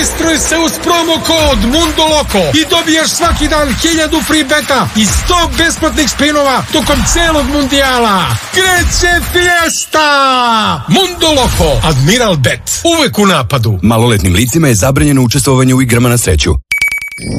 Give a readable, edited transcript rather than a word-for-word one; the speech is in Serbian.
Registruj se uz promo kod Mundo Loco i dobiješ svaki dan 1000 free beta i 100 besplatnih spinova tokom celog mundijala. Kreće fiesta! Mundo Loco, Admiral Bet, uvek u napadu. Maloletnim licima je zabranjeno učestvovanje u igrama na sreću.